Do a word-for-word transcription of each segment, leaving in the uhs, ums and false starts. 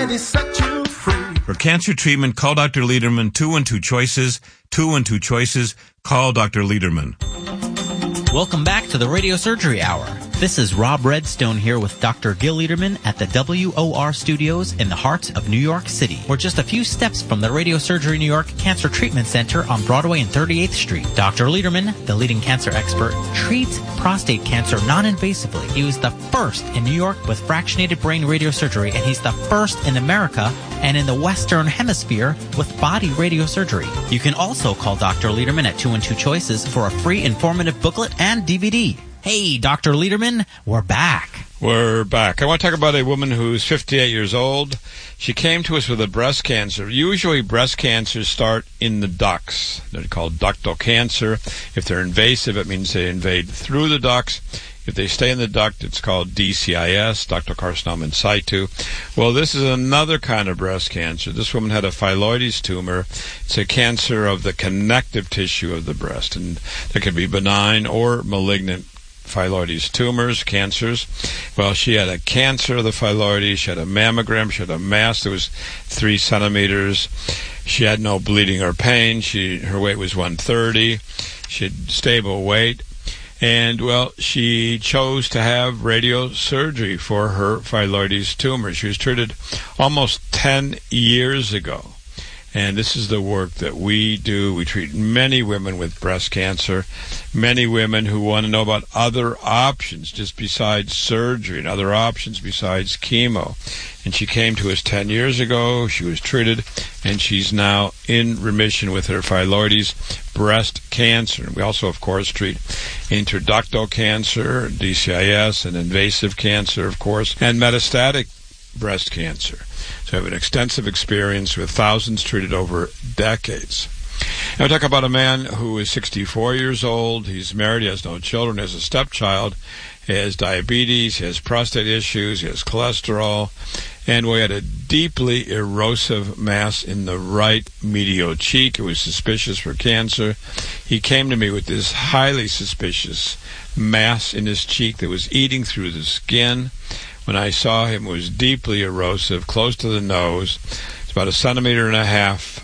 ready, set you free. For cancer treatment, call Doctor Lederman. Two and two choices. Two and two choices. Call Doctor Lederman. Welcome back to the Radio Surgery Hour. This is Rob Redstone here with Doctor Gil Lederman at the W O R studios in the heart of New York City. We're just a few steps from the Radio Surgery New York Cancer Treatment Center on Broadway and thirty-eighth Street. Doctor Lederman, the leading cancer expert, treats prostate cancer non-invasively. He was the first in New York with fractionated brain radiosurgery, and he's the first in America and in the Western Hemisphere with body radiosurgery. You can also call Doctor Lederman at two and two choices for a free informative booklet and D V D. Hey, Doctor Lederman, we're back. We're back. I want to talk about a woman who's fifty-eight years old. She came to us with a breast cancer. Usually breast cancers start in the ducts. They're called ductal cancer. If they're invasive, it means they invade through the ducts. If they stay in the duct, it's called D C I S, ductal carcinoma in situ. Well, this is another kind of breast cancer. This woman had a phylloides tumor. It's a cancer of the connective tissue of the breast, and that can be benign or malignant phylloides tumors, cancers. Well, she had a cancer of the phylloides. She had a mammogram. She had a mass that was three centimeters. She had no bleeding or pain. She her weight was one thirty. She had stable weight. And, well, she chose to have radiosurgery for her phylloides tumor. She was treated almost ten years ago. And this is the work that we do. We treat many women with breast cancer, many women who want to know about other options just besides surgery and other options besides chemo. And she came to us ten years ago. She was treated, and she's now in remission with her phylloides breast cancer. And we also, of course, treat intraductal cancer, D C I S, and invasive cancer, of course, and metastatic breast cancer. So I have an extensive experience with thousands treated over decades. And I talk about a man who is sixty-four years old. He's married. He has no children. He has a stepchild. He has diabetes. He has prostate issues. He has cholesterol. And we had a deeply erosive mass in the right medial cheek. It was suspicious for cancer. He came to me with this highly suspicious mass in his cheek that was eating through the skin. When I saw him, it was deeply erosive, close to the nose. It's about a centimeter and a half.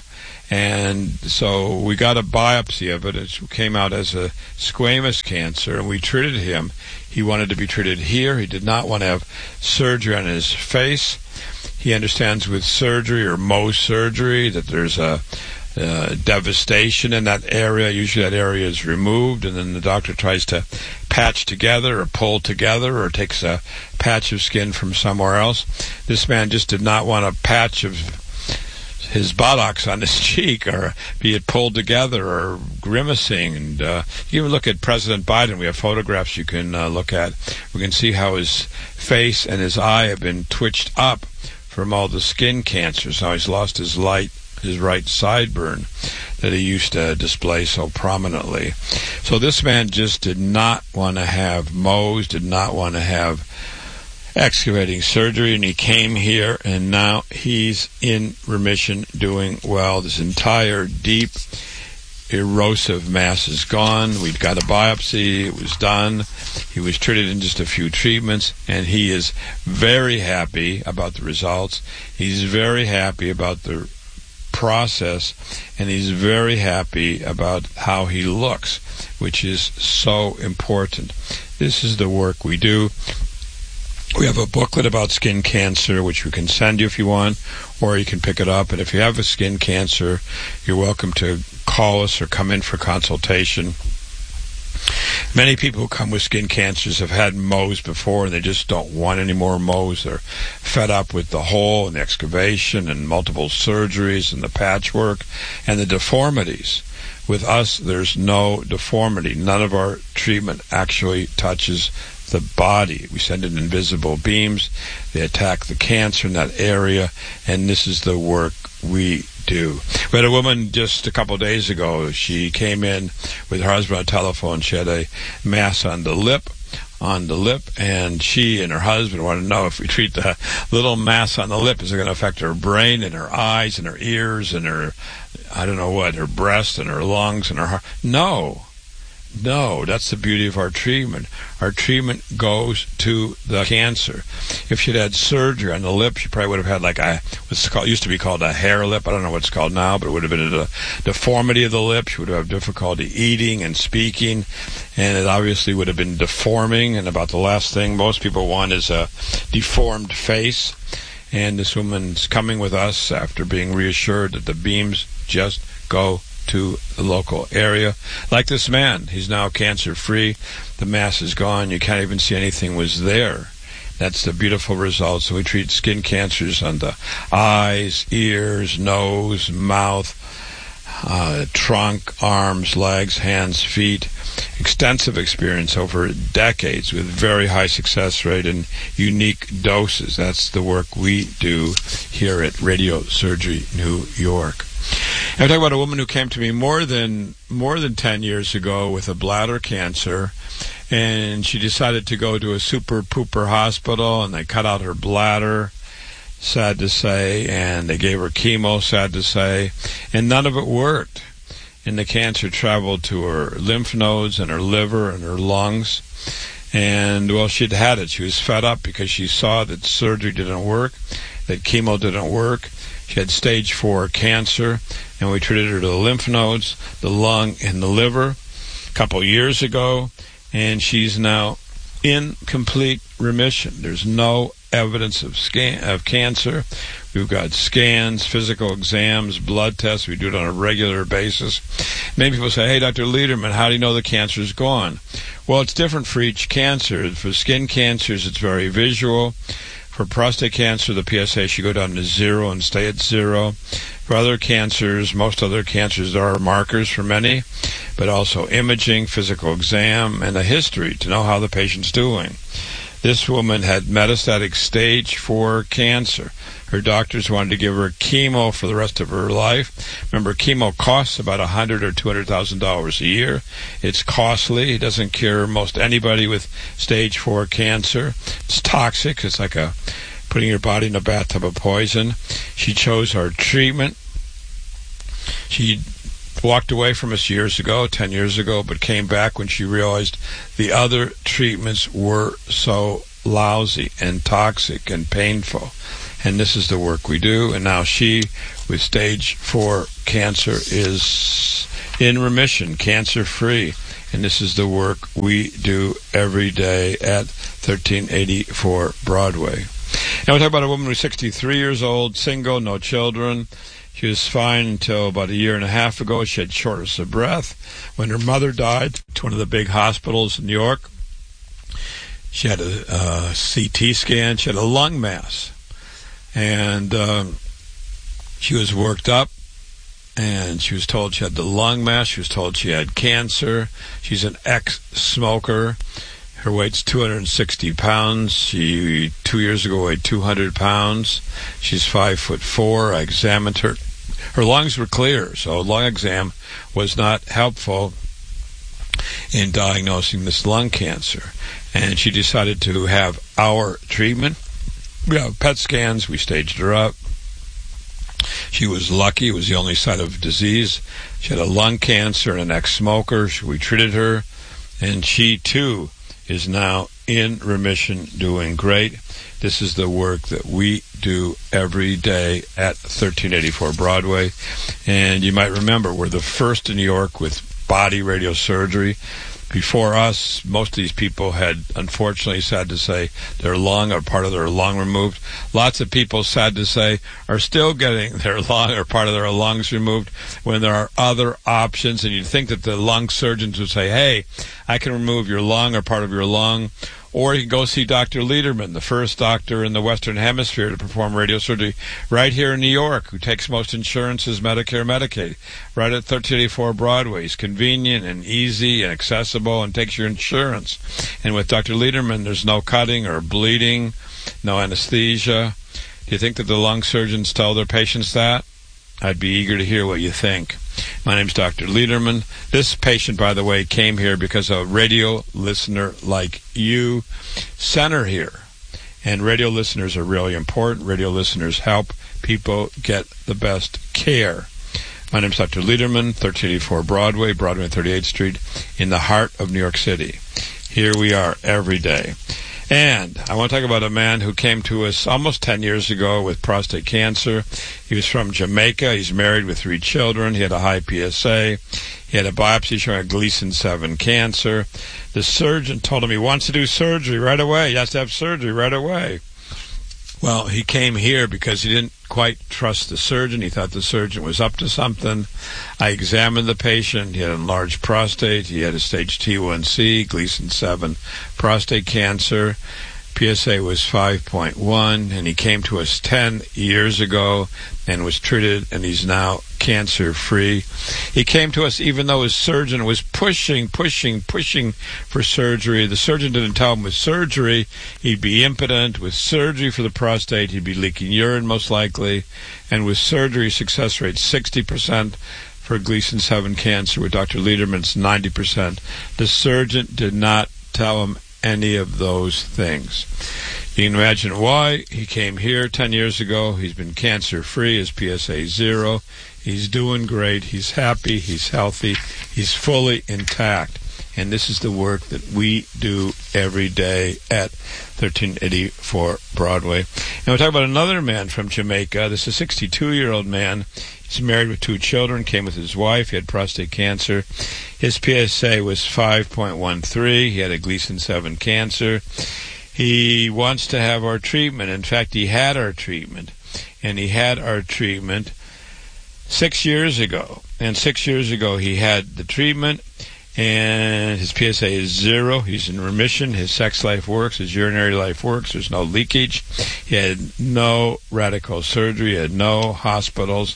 And so we got a biopsy of it. It came out as a squamous cancer, and we treated him. He wanted to be treated here. He did not want to have surgery on his face. He understands with surgery or Mohs surgery that there's a Uh, devastation in that area. Usually that area is removed, and then the doctor tries to patch together or pull together or takes a patch of skin from somewhere else. This man just did not want a patch of his buttocks on his cheek, or be it pulled together or grimacing. And uh, you can look at President Biden. We have photographs you can uh, look at. We can see how his face and his eye have been twitched up from all the skin cancers. Now he's lost his light, his right sideburn that he used to display so prominently. So this man just did not want to have Mohs, did not want to have excavating surgery, and he came here, and now he's in remission, doing well. This entire deep erosive mass is gone. We'd got a biopsy. It was done. He was treated in just a few treatments, and he is very happy about the results. He's very happy about the process, and he's very happy about how he looks, which is so important. This is the work we do. We have a booklet about skin cancer, which we can send you if you want, or you can pick it up. And if you have a skin cancer, you're welcome to call us or come in for consultation. Many people who come with skin cancers have had Mohs before, and they just don't want any more Mohs. They're fed up with the hole and the excavation and multiple surgeries and the patchwork and the deformities. With us, there's no deformity. None of our treatment actually touches the body. We send in invisible beams. They attack the cancer in that area, and this is the work we do. We had a woman just a couple of days ago. She came in with her husband on the telephone. She had a mass on the lip, on the lip, and she and her husband wanted to know if we treat the little mass on the lip, is it going to affect her brain and her eyes and her ears and her, I don't know what, her breast and her lungs and her heart? No. No, that's the beauty of our treatment. Our treatment goes to the cancer. If she'd had surgery on the lip, she probably would have had like a, what's called, used to be called a hair lip. I don't know what it's called now, but it would have been a deformity of the lip. She would have difficulty eating and speaking, and it obviously would have been deforming. And about the last thing most people want is a deformed face. And this woman's coming with us after being reassured that the beams just go to the local area. Like this man, he's now cancer-free. The mass is gone. You can't even see anything was there. That's the beautiful result. So we treat skin cancers on the eyes, ears, nose, mouth, uh, trunk, arms, legs, hands, feet. Extensive experience over decades with very high success rate and unique doses. That's the work we do here at Radio Surgery New York. I'm talking about a woman who came to me more than more than ten years ago with a bladder cancer, and she decided to go to a super pooper hospital, and they cut out her bladder, sad to say, and they gave her chemo, sad to say, and none of it worked. And the cancer traveled to her lymph nodes and her liver and her lungs. And, well, she'd had it. She was fed up because she saw that surgery didn't work, that chemo didn't work. She had stage four cancer, and we treated her to the lymph nodes, the lung, and the liver a couple of years ago, and she's now in complete remission. There's no evidence of scan of cancer. We've got scans, physical exams, blood tests. We do it on a regular basis. Many people say, hey, Doctor Lederman, how do you know the cancer's gone? Well, it's different for each cancer. For skin cancers, it's very visual. For prostate cancer, the P S A should go down to zero and stay at zero. For other cancers, most other cancers, there are markers for many, but also imaging, physical exam, and a history to know how the patient's doing. This woman had metastatic stage four cancer. Her doctors wanted to give her chemo for the rest of her life. Remember, chemo costs about a hundred thousand dollars or two hundred thousand dollars a year. It's costly. It doesn't cure most anybody with stage four cancer. It's toxic. It's like a putting your body in a bathtub of poison. She chose our treatment. She walked away from us years ago, ten years ago, but came back when she realized the other treatments were so lousy and toxic and painful. And this is the work we do. And now she, with stage four cancer, is in remission, cancer-free. And this is the work we do every day at thirteen eighty-four Broadway. Now we'll talk about a woman who's sixty-three years old, single, no children. She was fine until about a year and a half ago. She had shortness of breath. When her mother died at one of the big hospitals in New York, she had a, a C T scan. She had a lung mass. And um, she was worked up, and she was told she had the lung mass. She was told she had cancer. She's an ex-smoker. Her weight's two hundred sixty pounds. She, two years ago, weighed two hundred pounds. She's five foot four. I examined her. Her lungs were clear, so a lung exam was not helpful in diagnosing this lung cancer. And she decided to have our treatment. We have P E T scans. We staged her up. She was lucky. It was the only sign of disease. She had a lung cancer and an ex-smoker. We treated her, and she, too, is now in remission, doing great. This is the work that we do every day at thirteen eighty-four Broadway. And you might remember, we're the first in New York with body radiosurgery. Before us, most of these people had, unfortunately, sad to say, their lung or part of their lung removed. Lots of people, sad to say, are still getting their lung or part of their lungs removed when there are other options. And you'd think that the lung surgeons would say, hey, I can remove your lung or part of your lung. Or you can go see Doctor Lederman, the first doctor in the Western Hemisphere to perform radiosurgery right here in New York, who takes most insurances, Medicare, Medicaid, right at thirteen eighty-four Broadway. He's convenient and easy and accessible and takes your insurance. And with Doctor Lederman, there's no cutting or bleeding, no anesthesia. Do you think that the lung surgeons tell their patients that? I'd be eager to hear what you think. My name's Doctor Lederman. This patient, by the way, came here because a radio listener like you sent her here. And radio listeners are really important. Radio listeners help people get the best care. My name is Doctor Lederman, thirteen eighty-four Broadway, Broadway and thirty-eighth Street, in the heart of New York City. Here we are every day. And I want to talk about a man who came to us almost ten years ago with prostate cancer. He was from Jamaica. He's married with three children. He had a high P S A. He had a biopsy showing a Gleason seven cancer. The surgeon told him he wants to do surgery right away. He has to have surgery right away. Well, he came here because he didn't quite trust the surgeon. He thought the surgeon was up to something. I examined the patient. He had an enlarged prostate. He had a stage T one C, Gleason seven prostate cancer. P S A was five point one, and he came to us ten years ago and was treated, and he's now cancer-free. He came to us even though his surgeon was pushing, pushing, pushing for surgery. The surgeon didn't tell him with surgery he'd be impotent. With surgery for the prostate, he'd be leaking urine most likely. And with surgery, success rate sixty percent. For Gleason seven cancer, with Doctor Lederman's ninety percent. The surgeon did not tell him any of those things. You can imagine why. He came here ten years ago. He's been cancer-free. His P S A zero. He's doing great. He's happy. He's healthy. He's fully intact. And this is the work that we do every day at thirteen eighty-four Broadway. And we'll talk about another man from Jamaica. This is a sixty-two-year-old man. He's married with two children, came with his wife. He had prostate cancer. His P S A was five point one three. He had a Gleason seven cancer. He wants to have our treatment. In fact, he had our treatment. And he had our treatment six years ago. And six years ago, he had the treatment. And his P S A is zero. He's in remission. His sex life works. His urinary life works. There's no leakage. He had no radical surgery. He had no hospitals.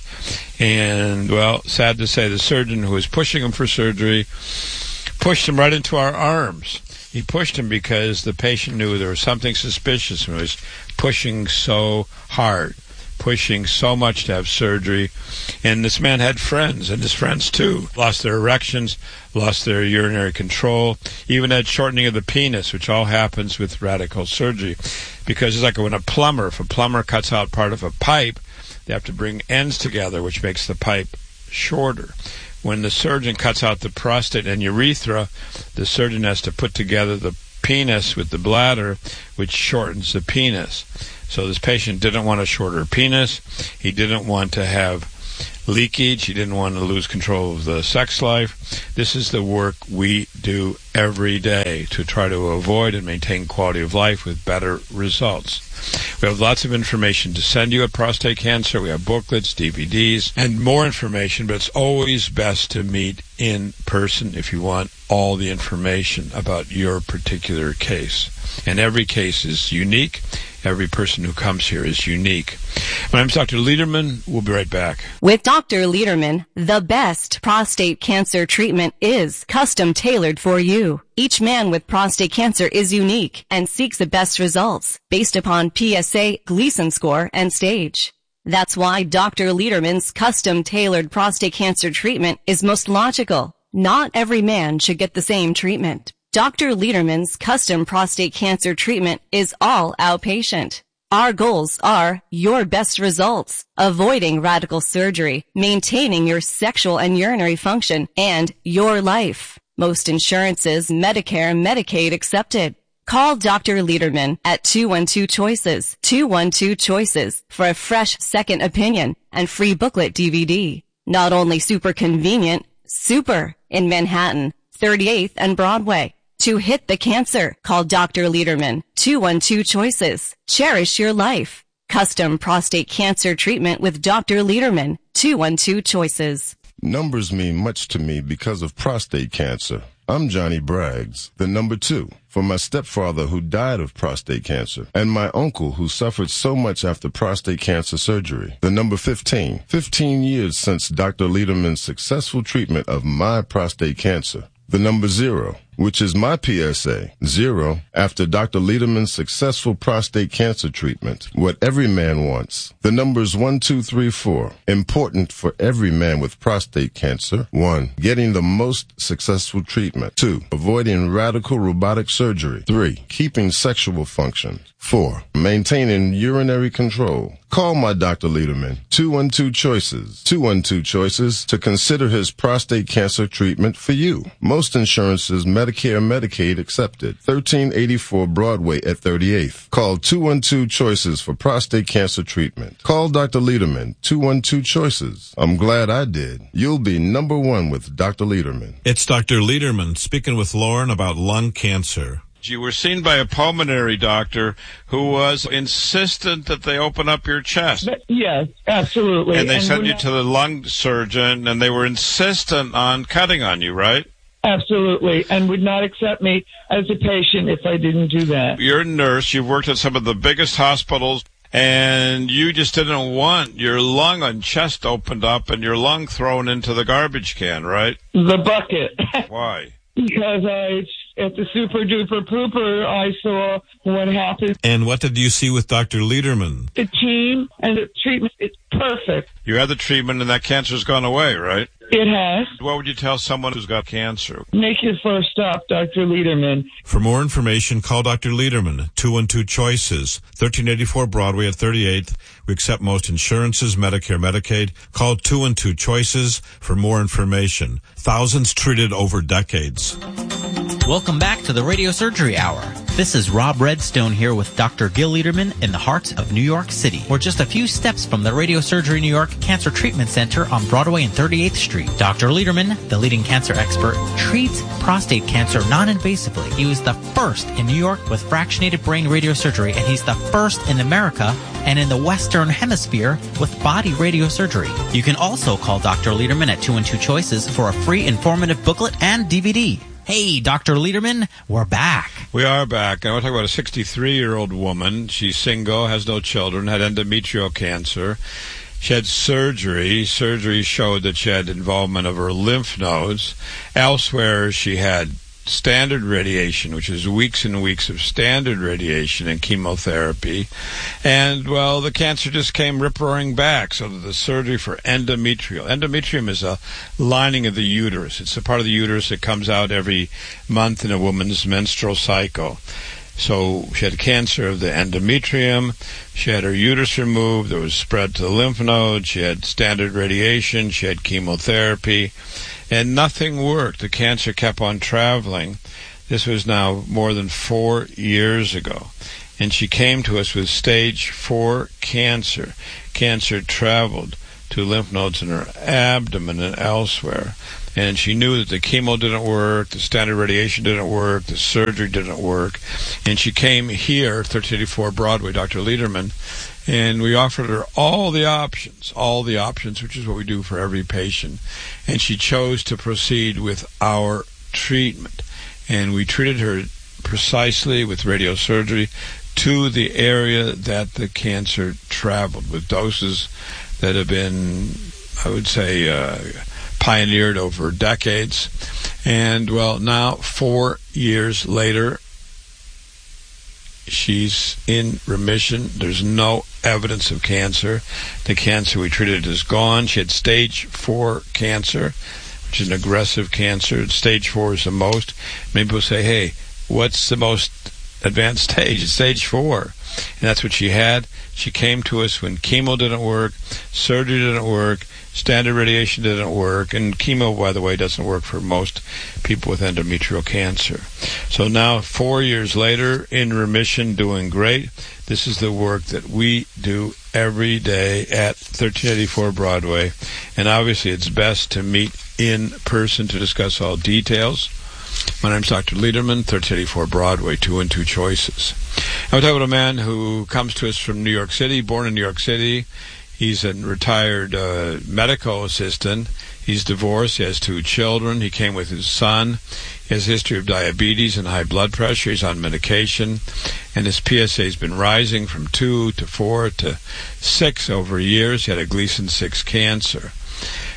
And, well, sad to say, the surgeon who was pushing him for surgery pushed him right into our arms. He pushed him because the patient knew there was something suspicious and was pushing so hard, pushing so much to have surgery. And this man had friends, and his friends too lost their erections, lost their urinary control, even had shortening of the penis, which all happens with radical surgery. Because it's like when a plumber, if a plumber cuts out part of a pipe, they have to bring ends together, which makes the pipe shorter. When the surgeon cuts out the prostate and urethra, the surgeon has to put together the penis with the bladder, which shortens the penis. So this patient didn't want a shorter penis. He didn't want to have leakage. He didn't want to lose control of the sex life. This is the work we do every day to try to avoid and maintain quality of life with better results. We have lots of information to send you at prostate cancer. We have booklets, D V Ds, and more information, but it's always best to meet in person if you want all the information about your particular case. And every case is unique. Every person who comes here is unique. My name is Doctor Lederman. We'll be right back. With Doctor Lederman, the best prostate cancer treatment is custom tailored for you. Each man with prostate cancer is unique and seeks the best results based upon P S A, Gleason score, and stage. That's why Doctor Lederman's custom tailored prostate cancer treatment is most logical. Not every man should get the same treatment. Doctor Lederman's custom prostate cancer treatment is all outpatient. Our goals are your best results, avoiding radical surgery, maintaining your sexual and urinary function, and your life. Most insurances, Medicare, Medicaid accepted. Call Doctor Lederman at two one two choices, two one two choices for a fresh second opinion and free booklet D V D. Not only super convenient, super in Manhattan, thirty-eighth and Broadway. To hit the cancer, call Doctor Lederman, two one two choices. Cherish your life. Custom prostate cancer treatment with Doctor Lederman, two one two choices. Numbers mean much to me because of prostate cancer. I'm Johnny Braggs, the number two, for my stepfather who died of prostate cancer, and my uncle who suffered so much after prostate cancer surgery. The number fifteen, fifteen years since Doctor Lederman's successful treatment of my prostate cancer. The number zero, which is my P S A, zero, after Doctor Lederman's successful prostate cancer treatment. What every man wants. The numbers one, two, three, four. Important for every man with prostate cancer. One, getting the most successful treatment. Two, avoiding radical robotic surgery. Three, keeping sexual function. Four, maintaining urinary control. Call my Doctor Lederman, two one two Choices, two one two Choices, to consider his prostate cancer treatment for you. Most insurances, Medicare, Medicaid accepted. thirteen eighty-four Broadway at thirty-eighth. Call two one two Choices for prostate cancer treatment. Call Doctor Lederman, two one two Choices. I'm glad I did. You'll be number one with Doctor Lederman. It's Doctor Lederman speaking with Lauren about lung cancer. You were seen by a pulmonary doctor who was insistent that they open up your chest. Yes, absolutely. And they and sent you not- to the lung surgeon, and they were insistent on cutting on you, right? Absolutely, and would not accept me as a patient if I didn't do that. You're a nurse. You've worked at some of the biggest hospitals, and you just didn't want your lung and chest opened up and your lung thrown into the garbage can, right? The bucket. Why? Because I, at the Super Duper Pooper, I saw what happened. And what did you see with Doctor Lederman? The team and the treatment, it's perfect. You had the treatment, and that cancer's gone away, right? It has. What would you tell someone who's got cancer? Make your first stop, Doctor Lederman. For more information, call Doctor Lederman, two one two Choices, thirteen eighty-four Broadway at thirty-eighth. We accept most insurances, Medicare, Medicaid. Call two one two Choices for more information. Thousands treated over decades. Welcome back to the Radio Surgery Hour. This is Rob Redstone here with Doctor Gil Lederman in the heart of New York City. We're just a few steps from the Radio Surgery New York Cancer Treatment Center on Broadway and thirty-eighth Street. Doctor Lederman, the leading cancer expert, treats prostate cancer non-invasively. He was the first in New York with fractionated brain radiosurgery, and he's the first in America and in the Western Hemisphere with body radiosurgery. You can also call Doctor Lederman at two one two Choices for a free informative booklet and D V D. Hey, Doctor Lederman, we're back. We are back. I want to talk about a sixty-three-year-old woman. She's single, has no children, had endometrial cancer. She had surgery. Surgery showed that she had involvement of her lymph nodes. Elsewhere, she had standard radiation, which is weeks and weeks of standard radiation and chemotherapy. And, well, the cancer just came rip-roaring back, so the surgery for endometrial. Endometrium is a lining of the uterus. It's a part of the uterus that comes out every month in a woman's menstrual cycle. So she had cancer of the endometrium. She had her uterus removed. There was spread to the lymph nodes. She had standard radiation. She had chemotherapy. And nothing worked. The cancer kept on traveling. This was now more than four years ago. And she came to us with stage four cancer. Cancer traveled to lymph nodes in her abdomen and elsewhere. And she knew that the chemo didn't work, the standard radiation didn't work, the surgery didn't work. And she came here, thirteen eighty-four Broadway, Doctor Lederman, and we offered her all the options, all the options, which is what we do for every patient. And she chose to proceed with our treatment. And we treated her precisely with radiosurgery to the area that the cancer traveled, with doses that have been, I would say, uh, pioneered over decades. And, well, now, four years later, she's in remission. There's no evidence of cancer. The cancer we treated is gone. She had stage four cancer, which is an aggressive cancer. Stage four is the most. Many people say, hey, what's the most advanced stage? It's stage four. And that's what she had. She came to us when chemo didn't work, surgery didn't work, standard radiation didn't work, and chemo, by the way, doesn't work for most people with endometrial cancer. So now, four years later, in remission, doing great. This is the work that we do every day at thirteen eighty-four Broadway. And obviously, it's best to meet in person to discuss all details. My name's Doctor Lederman, thirteen eighty-four Broadway, two and two Choices. I'm talking about a man who comes to us from New York City, born in New York City. He's a retired uh, medical assistant. He's divorced. He has two children. He came with his son. He has a history of diabetes and high blood pressure. He's on medication. And his P S A has been rising from two to four to six over years. He had a Gleason six cancer.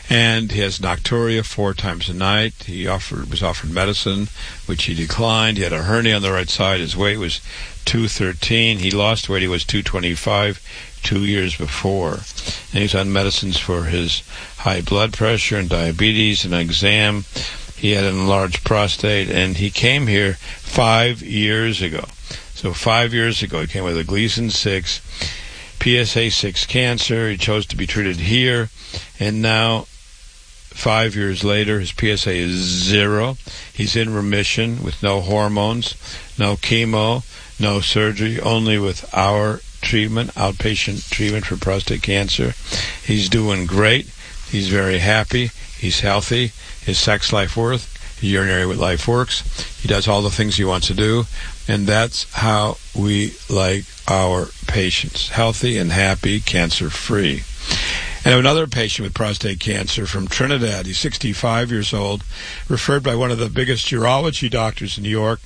And he has nocturia four times a night. He offered was offered medicine, which he declined. He had a hernia on the right side. His weight was two thirteen. He lost weight. He was two twenty-five two years before. And he's on medicines for his high blood pressure and diabetes and an exam. He had an enlarged prostate, and he came here five years ago. So five years ago, he came with a Gleason six, P S A six cancer. He chose to be treated here, and now, five years later, his P S A is zero. He's in remission with no hormones, no chemo, no surgery, only with our treatment, outpatient treatment for prostate cancer. He's doing great. He's very happy. He's healthy. His sex life worth, his urinary life works. He does all the things he wants to do, and that's how we like our patients, healthy and happy, cancer-free. And I have another patient with prostate cancer from Trinidad. He's sixty-five years old, referred by one of the biggest urology doctors in New York.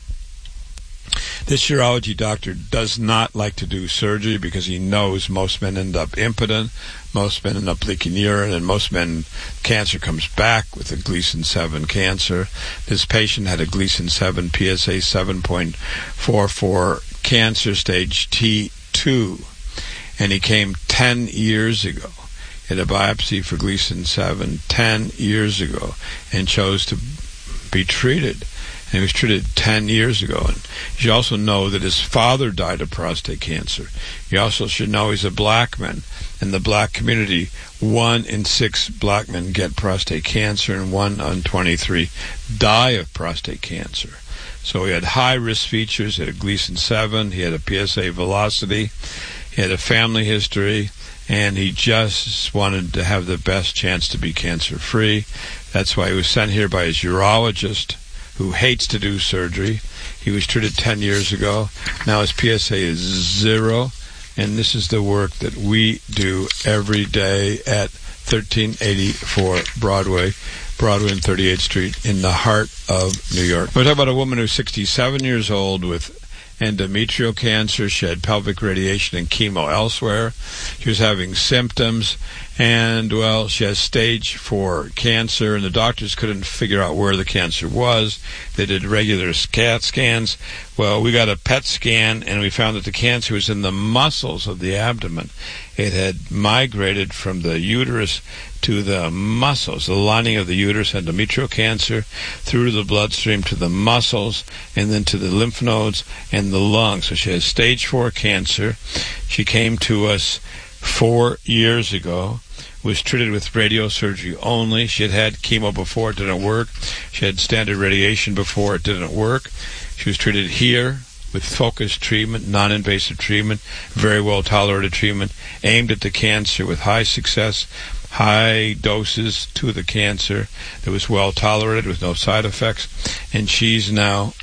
This urology doctor does not like to do surgery because he knows most men end up impotent, most men end up leaking urine, and most men, cancer comes back with a Gleason seven cancer. This patient had a Gleason seven P S A seven point four four cancer stage T two, and he came ten years ago. He had a biopsy for Gleason seven ten years ago and chose to be treated. And he was treated ten years ago. And you should also know that his father died of prostate cancer. You also should know he's a black man. In the black community, one in six black men get prostate cancer, and one in twenty-three die of prostate cancer. So he had high-risk features. He had a Gleason seven. He had a P S A velocity. He had a family history. And he just wanted to have the best chance to be cancer-free. That's why he was sent here by his urologist, who hates to do surgery. He was treated ten years ago. Now his P S A is zero, and this is the work that we do every day at thirteen eighty-four Broadway, Broadway and thirty-eighth Street in the heart of New York. We're talking about a woman who's sixty-seven years old with endometrial cancer. She had pelvic radiation and chemo elsewhere. She was having symptoms, and, well, she has stage four cancer, and the doctors couldn't figure out where the cancer was. They did regular CAT scans. Well, we got a P E T scan, and we found that the cancer was in the muscles of the abdomen. It had migrated from the uterus to the muscles, the lining of the uterus, endometrial cancer, through to the bloodstream to the muscles, and then to the lymph nodes and the lungs. So she has stage four cancer. She came to us four years ago, was treated with radiosurgery only. She had had chemo before, it didn't work. She had standard radiation before, it didn't work. She was treated here with focused treatment, non-invasive treatment, very well-tolerated treatment, aimed at the cancer with high success, high doses to the cancer that was well-tolerated with no side effects, and she's now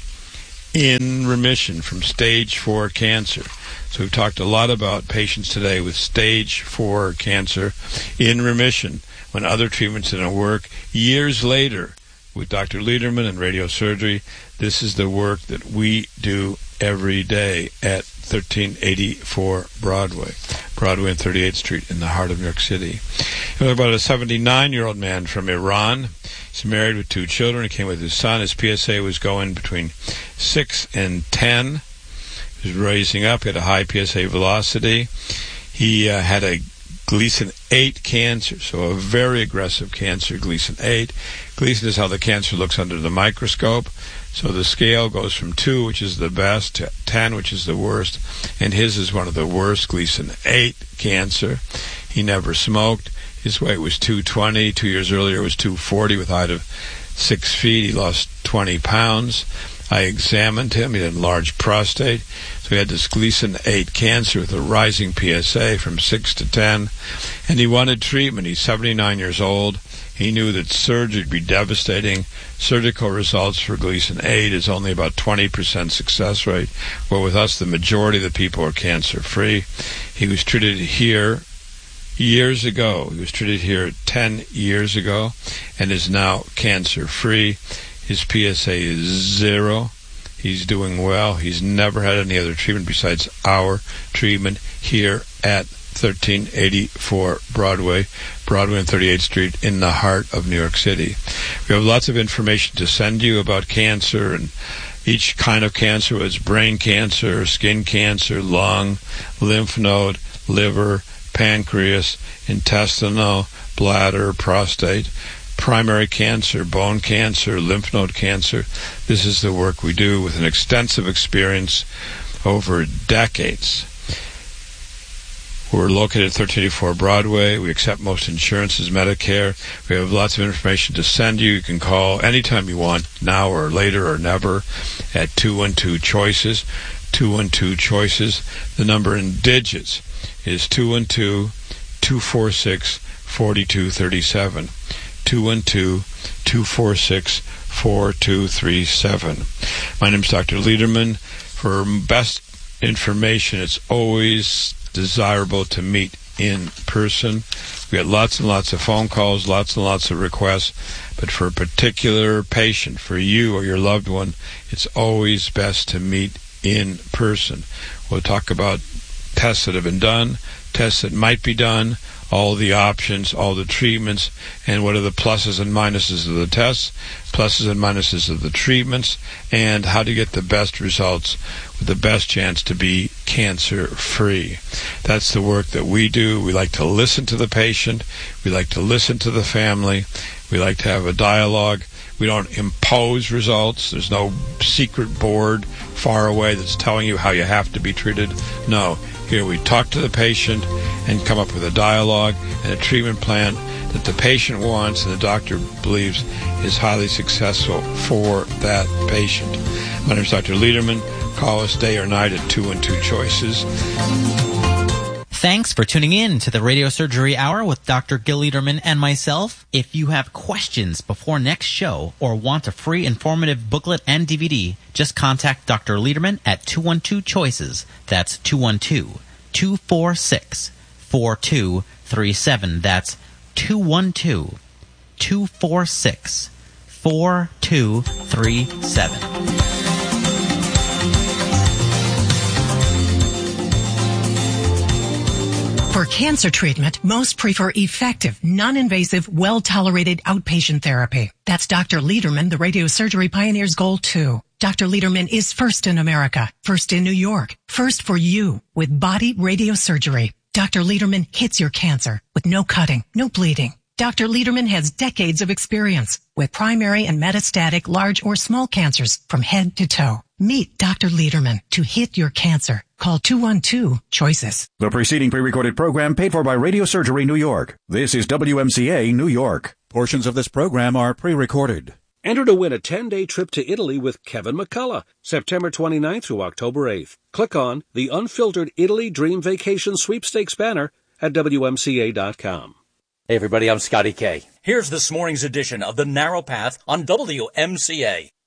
in remission from stage four cancer. So we've talked a lot about patients today with stage four cancer in remission when other treatments didn't work. Years later, with Doctor Lederman and radiosurgery, this is the work that we do every day at thirteen eighty-four Broadway, Broadway and thirty-eighth Street in the heart of New York City. We're about a seventy-nine-year-old man from Iran. He's married with two children. He came with his son. His P S A was going between six and ten. He was raising up. He had a high P S A velocity. He uh, had a Gleason eight cancer, so a very aggressive cancer, Gleason eight. Gleason is how the cancer looks under the microscope. So the scale goes from two, which is the best, to ten, which is the worst, and his is one of the worst, Gleason eight cancer. He never smoked. His weight was two twenty. Two years earlier it was two forty with a height of six feet. He lost twenty pounds. I examined him. He had enlarged prostate. So he had this Gleason eight cancer with a rising P S A from six to ten. And he wanted treatment. He's seventy-nine years old. He knew that surgery would be devastating. Surgical results for Gleason eight is only about twenty percent success rate. Well, with us, the majority of the people are cancer-free. He was treated here years ago. He was treated here ten years ago and is now cancer-free. His P S A is zero. He's doing well. He's never had any other treatment besides our treatment here at thirteen eighty-four Broadway, Broadway and thirty-eighth Street in the heart of New York City. We have lots of information to send you about cancer and each kind of cancer, whether it's brain cancer, skin cancer, lung, lymph node, liver, pancreas, intestinal, bladder, prostate, primary cancer, bone cancer, lymph node cancer. This is the work we do with an extensive experience over decades. We're located at thirteen eighty-four Broadway. We accept most insurances, Medicare. We have lots of information to send you. You can call anytime you want, now or later or never, at two one two choices, two one two choices. The number in digits is two one two, two four six, four two three seven, two one two, two four six, four two three seven. My name is Doctor Lederman. For best information, it's always desirable to meet in person. We get lots and lots of phone calls, lots and lots of requests, but for a particular patient, for you or your loved one, it's always best to meet in person. We'll talk about tests that have been done, tests that might be done, all the options, all the treatments, and what are the pluses and minuses of the tests, pluses and minuses of the treatments, and how to get the best results with the best chance to be cancer-free. That's the work that we do. We like to listen to the patient. We like to listen to the family. We like to have a dialogue. We don't impose results. There's no secret board far away that's telling you how you have to be treated. No. Here we talk to the patient and come up with a dialogue and a treatment plan that the patient wants and the doctor believes is highly successful for that patient. My name is Doctor Lederman. Call us day or night at two one two choices. Thanks for tuning in to the Radio Surgery Hour with Doctor Gil Lederman and myself. If you have questions before next show or want a free informative booklet and D V D, just contact Doctor Lederman at two one two choices. That's two one two, two four six, four two three seven. That's two one two, two four six, four two three seven. For cancer treatment, most prefer effective, non-invasive, well-tolerated outpatient therapy. That's Doctor Lederman, the radiosurgery pioneer's goal, too. Doctor Lederman is first in America, first in New York, first for you with body radiosurgery. Doctor Lederman hits your cancer with no cutting, no bleeding. Doctor Lederman has decades of experience with primary and metastatic large or small cancers from head to toe. Meet Doctor Lederman to hit your cancer. Call two one two choices. The preceding pre-recorded program paid for by Radio Surgery New York. This is W M C A New York. Portions of this program are pre-recorded. Enter to win a ten-day trip to Italy with Kevin McCullough, September twenty-ninth through October eighth. Click on the Unfiltered Italy Dream Vacation Sweepstakes banner at W M C A dot com. Hey everybody, I'm Scotty K. Here's this morning's edition of The Narrow Path on W M C A.